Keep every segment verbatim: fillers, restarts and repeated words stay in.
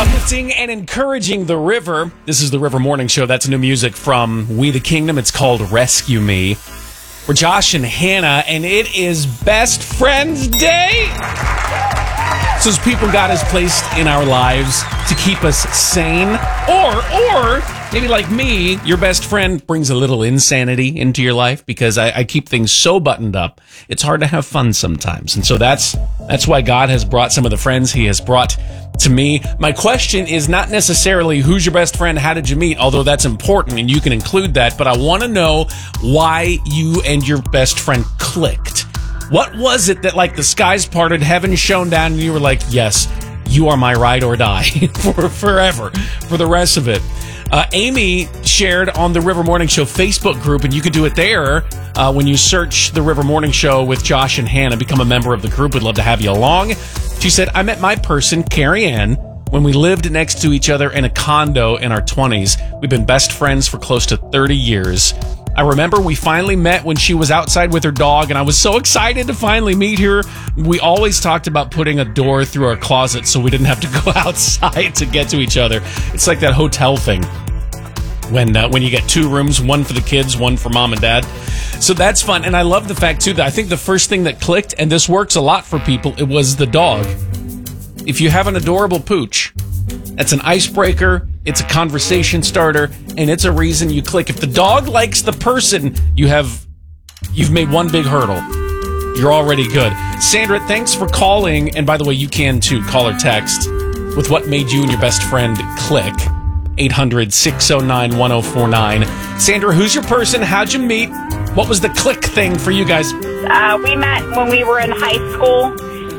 Uplifting and encouraging the river. This is the River Morning Show. That's new music from We the Kingdom. It's called Rescue Me. We're Josh and Hannah, and it is Best Friends Day. So as people God has placed in our lives to keep us sane, or, or maybe like me, your best friend brings a little insanity into your life because I, I keep things so buttoned up. It's hard to have fun sometimes. And so that's, that's why God has brought some of the friends he has brought to me. My question is not necessarily who's your best friend, how did you meet, although that's important and you can include that, but I want to know why you and your best friend clicked. What was it that, like, the skies parted, heaven shone down, and you were like, yes, you are my ride or die for forever, for the rest of it? Uh, Amy shared on the River Morning Show Facebook group, and you can do it there uh, when you search the River Morning Show with Josh and Hannah. Become a member of the group. We'd love to have you along. She said, I met my person, Carrie Ann, when we lived next to each other in a condo in our twenties. We've been best friends for close to thirty years. I remember we finally met when she was outside with her dog, and I was so excited to finally meet her. We always talked about putting a door through our closet so we didn't have to go outside to get to each other. It's like that hotel thing when uh, when you get two rooms, one for the kids, one for mom and dad. So that's fun, and I love the fact, too, that I think the first thing that clicked, and this works a lot for people, it was the dog. If you have an adorable pooch, that's an icebreaker, it's a conversation starter, and it's a reason you click. If the dog likes the person, you have, you've made one big hurdle. You're already good. Sandra, thanks for calling. And by the way, you can too, call or text with what made you and your best friend click. eight hundred, six oh nine, one oh four nine. Sandra, who's your person? How'd you meet? What was the click thing for you guys? Uh, we met when we were in high school.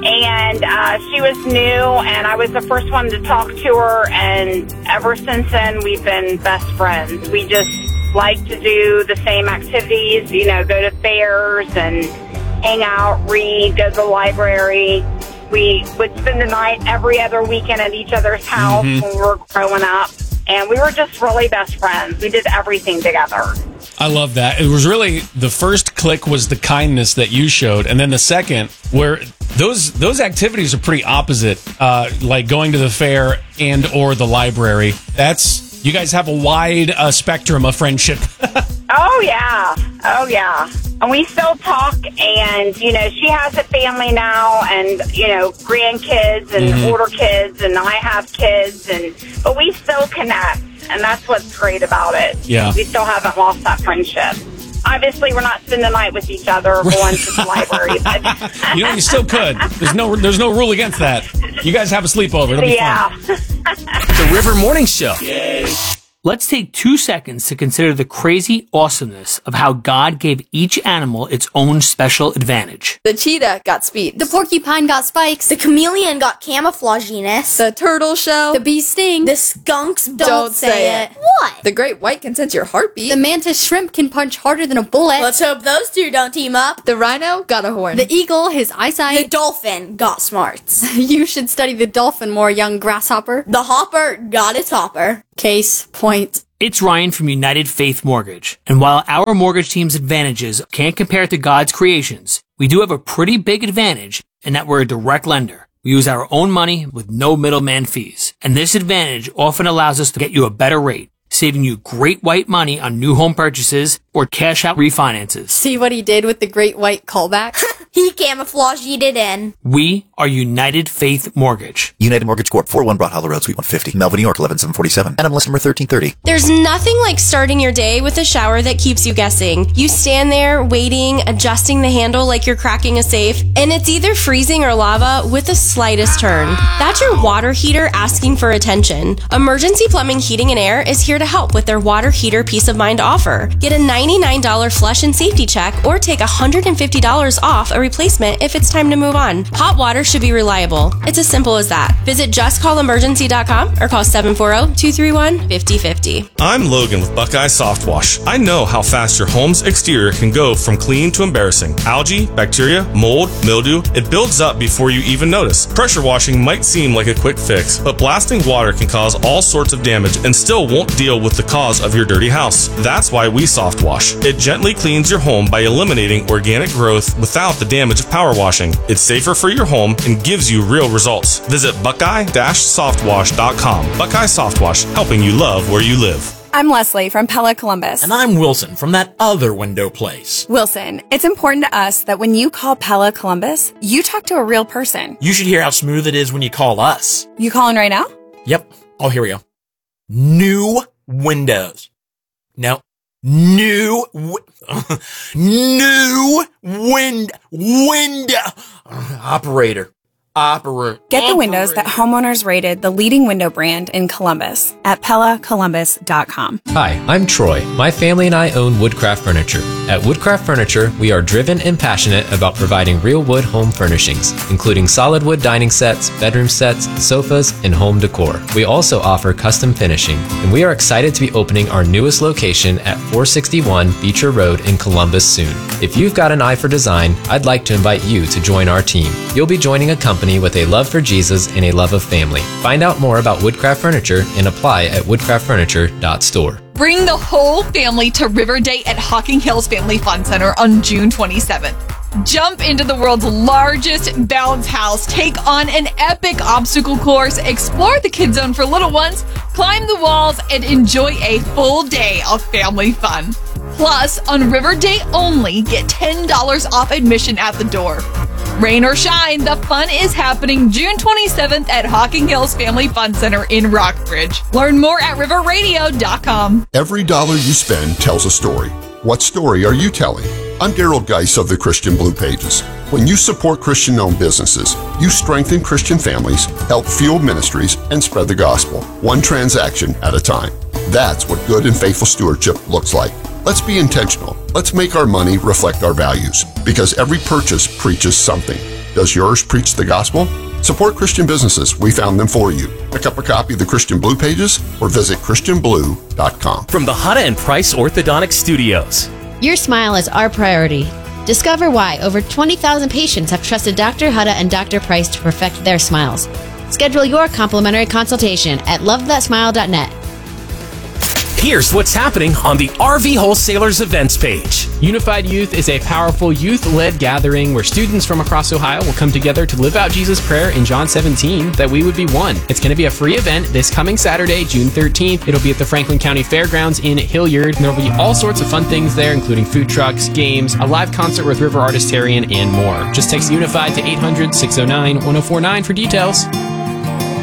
And uh, she was new, and I was the first one to talk to her, and ever since then, we've been best friends. We just like to do the same activities, you know, go to fairs and hang out, read, go to the library. We would spend the night every other weekend at each other's house mm-hmm. when we were growing up, and we were just really best friends. We did everything together. I love that. It was really, the first click was the kindness that you showed, and then the second, where those those activities are pretty opposite, uh, like going to the fair and or the library. That's, you guys have a wide uh, spectrum of friendship. Oh, yeah. Oh, yeah. And we still talk, and, you know, she has a family now, and, you know, grandkids and mm-hmm. older kids, and I have kids, and but we still connect. And that's what's great about it. Yeah. We still haven't lost that friendship. Obviously, we're not spending the night with each other or going to the library. But you know, you still could. There's no there's no rule against that. You guys have a sleepover. It'll be yeah. fun. The River Morning Show. Yay. Let's take two seconds to consider the crazy awesomeness of how God gave each animal its own special advantage. The cheetah got speed. The porcupine got spikes. The chameleon got camouflaginess. The turtle shell. The bee sting. The skunks don't, Don't say say it. it. What? The great white can sense your heartbeat. The mantis shrimp can punch harder than a bullet. Let's hope those two don't team up. The rhino got a horn. The eagle, his eyesight. The dolphin got smarts. You should study the dolphin more, young grasshopper. The hopper got its hopper. Case point. It's Ryan from United Faith Mortgage. And while our mortgage team's advantages can't compare to God's creations, we do have a pretty big advantage in that we're a direct lender. We use our own money with no middleman fees. And this advantage often allows us to get you a better rate, saving you great white money on new home purchases or cash out refinances. See what he did with the great white callback? He camouflaged it in. We are United Faith Mortgage. United Mortgage Corp, four oh one Broad Hollow Road, Suite one fifty, Melville, New York, eleven seven forty-seven. N M L S number thirteen thirty. There's nothing like starting your day with a shower that keeps you guessing. You stand there, waiting, adjusting the handle like you're cracking a safe, and it's either freezing or lava with the slightest turn. That's your water heater asking for attention. Emergency Plumbing, Heating, and Air is here to help with their water heater peace of mind offer. Get a ninety-nine dollars flush and safety check or take one hundred fifty dollars off a replacement if it's time to move on. Hot water should be reliable. It's as simple as that. Visit just call emergency dot com or call seven four zero, two three one, five zero five zero. I'm Logan with Buckeye Soft Wash. I know how fast your home's exterior can go from clean to embarrassing. Algae, bacteria, mold, mildew, it builds up before you even notice. Pressure washing might seem like a quick fix, but blasting water can cause all sorts of damage and still won't deal with the cause of your dirty house. That's why we soft wash. It gently cleans your home by eliminating organic growth without the damage of power washing. It's safer for your home and gives you real results. Visit buckeye dash softwash dot com. Buckeye Softwash, helping you love where you live. I'm Leslie from Pella Columbus. And I'm Wilson from that other window place. Wilson, it's important to us that when you call Pella Columbus, you talk to a real person. You should hear how smooth it is when you call us. You calling right now? Yep. Oh, here we go. New windows. No. New, wi- new wind, window. Operator. Operator. Get the windows that homeowners rated the leading window brand in Columbus at Pella Columbus dot com. Hi, I'm Troy. My family and I own Woodcraft Furniture. At Woodcraft Furniture, we are driven and passionate about providing real wood home furnishings, including solid wood dining sets, bedroom sets, sofas, and home decor. We also offer custom finishing, and we are excited to be opening our newest location at four sixty-one Beecher Road in Columbus soon. If you've got an eye for design, I'd like to invite you to join our team. You'll be joining a company with a love for Jesus and a love of family. Find out more about Woodcraft Furniture and apply at woodcraft furniture dot store. Bring the whole family to River Day at Hocking Hills Family Fun Center on June twenty-seventh. Jump into the world's largest bounce house, take on an epic obstacle course, explore the kid zone for little ones, climb the walls, and enjoy a full day of family fun. Plus, on River Day only, get ten dollars off admission at the door. Rain or shine, the fun is happening June twenty-seventh at Hocking Hills Family Fun Center in Rockbridge. Learn more at river radio dot com. Every dollar you spend tells a story. What story are you telling? I'm Daryl Geis of the Christian Blue Pages. When you support Christian-owned businesses, you strengthen Christian families, help fuel ministries, and spread the gospel, one transaction at a time. That's what good and faithful stewardship looks like. Let's be intentional. Let's make our money reflect our values, because every purchase preaches something. Does yours preach the gospel? Support Christian businesses. We found them for you. Pick up a copy of the Christian Blue Pages or visit christian blue dot com. From the Hutta and Price Orthodontic Studios. Your smile is our priority. Discover why over twenty thousand patients have trusted Doctor Hutta and Doctor Price to perfect their smiles. Schedule your complimentary consultation at love that smile dot net. Here's what's happening on the R V Wholesalers events page. Unified Youth is a powerful youth-led gathering where students from across Ohio will come together to live out Jesus' prayer in John seventeen, that we would be one. It's going to be a free event this coming Saturday, June thirteenth. It'll be at the Franklin County Fairgrounds in Hilliard, and there will be all sorts of fun things there, including food trucks, games, a live concert with River Artistarian, and more. Just text Unified to eight hundred, six oh nine, one oh four nine for details.